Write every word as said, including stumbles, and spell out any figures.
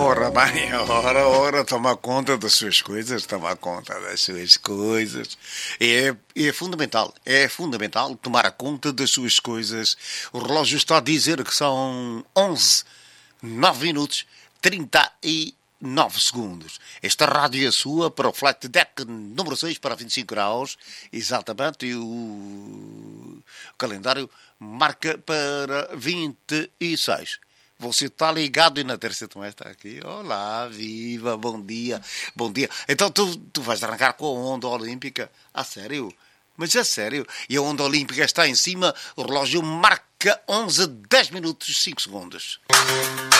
Ora bem, ora, ora, toma conta das suas coisas, toma conta das suas coisas. É, é fundamental, é fundamental tomar conta das suas coisas. O relógio está a dizer que são onze, nove minutos, trinta e nove segundos. Esta rádio é sua para o Flight Deck número seis para vinte e cinco graus, exatamente, e o calendário marca para vinte e seis. Você está ligado e na terça também está aqui. Olá, viva, bom dia, bom dia. Então tu, tu vais arrancar com a onda olímpica? A sério? Mas é sério? E a onda olímpica está em cima, o relógio marca onze, dez minutos, cinco segundos.